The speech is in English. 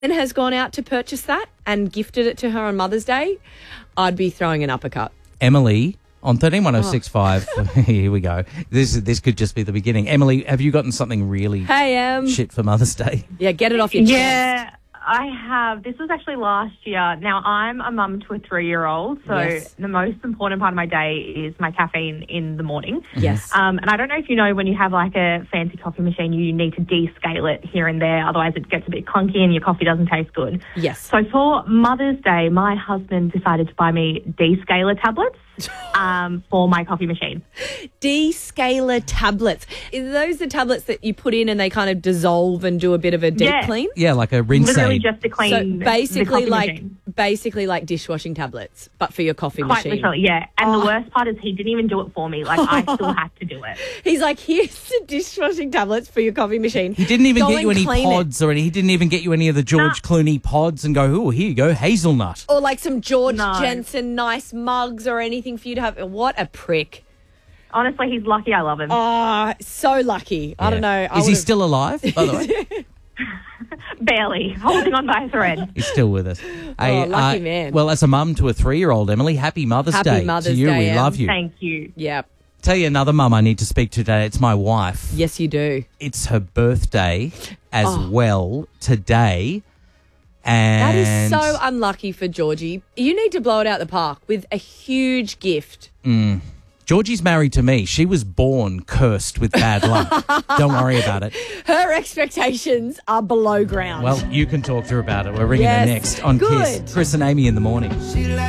and has gone out to purchase that and gifted it to her on Mother's Day, I'd be throwing an uppercut. Emily on 131065. Here we go. This could just be the beginning. Emily, have you gotten something really shit for Mother's Day? Yeah, get it off your chest. Yeah, I have. This was actually last year. Now, I'm a mum to a 3-year-old, so the most important part of my day is my caffeine in the morning. Yes. And I don't know if you know, when you have like a fancy coffee machine, you need to descale it here and there, otherwise it gets a bit clunky and your coffee doesn't taste good. Yes. So for Mother's Day, my husband decided to buy me descaler tablets for my coffee machine. Descaler tablets. Are those the tablets that you put in and they kind of dissolve and do a bit of a deep clean? Yeah, like a rinse Literally aid. just to clean So basically, the coffee machine. basically like dishwashing tablets, but for your coffee Quite machine. literally, yeah. And the worst part is he didn't even do it for me. Like, I still had to do it. He's like, here's the dishwashing tablets for your coffee machine. He didn't even Go get you and any clean pods or any. He didn't even get you any of the George Clooney pods and go, oh, here you go, hazelnut. Or like some George No. Jensen nice mugs or anything for you to have. What a prick. Honestly, he's lucky I love him. Oh, so lucky. I don't know. Is he still alive, by the way? Barely. Holding on by a thread. He's still with us. Lucky man. Well, as a mum to a 3-year-old, Emily, happy Mother's Happy Day Mother's to you. Day, We Em. love you. Thank you. Yeah. Tell you another mum I need to speak to today. It's my wife. Yes, you do. It's her birthday as well today. And That is so unlucky for Georgie. You need to blow it out the park with a huge gift. Georgie's married to me. She was born cursed with bad luck. Don't worry about it. Her expectations are below ground. Well, you can talk to her about it. We're ringing her Yes. next on Good. Kiss. Chris and Amy in the morning.